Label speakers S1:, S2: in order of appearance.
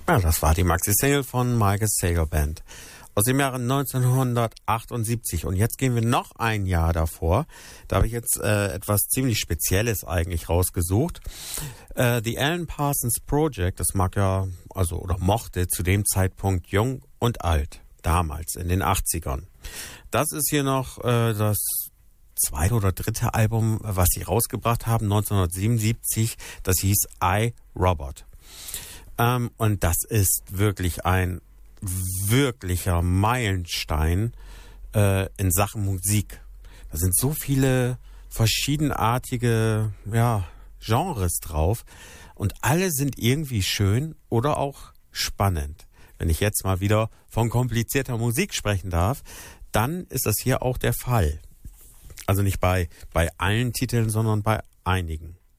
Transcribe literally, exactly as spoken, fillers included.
S1: Ja, das war die Maxi-Single von Michael Sager Band aus dem Jahre neunzehnhundertachtundsiebzig. Und jetzt gehen wir noch ein Jahr davor. Da habe ich jetzt äh, etwas ziemlich Spezielles eigentlich rausgesucht. Äh, The Alan Parsons Project, das mag ja, also oder mochte zu dem Zeitpunkt jung und alt, damals in den achtzigern. Das ist hier noch äh, das zweite oder dritte Album, was sie rausgebracht haben, neunzehnhundertsiebenundsiebzig. Das hieß I, Robot. Ähm, und das ist wirklich ein wirklicher Meilenstein äh, in Sachen Musik. Da sind so viele verschiedenartige ja, Genres drauf und alle sind irgendwie schön oder auch spannend. Wenn ich jetzt mal wieder von komplizierter Musik sprechen darf, dann ist das hier auch der Fall. Also nicht bei, bei allen Titeln, sondern bei einigen.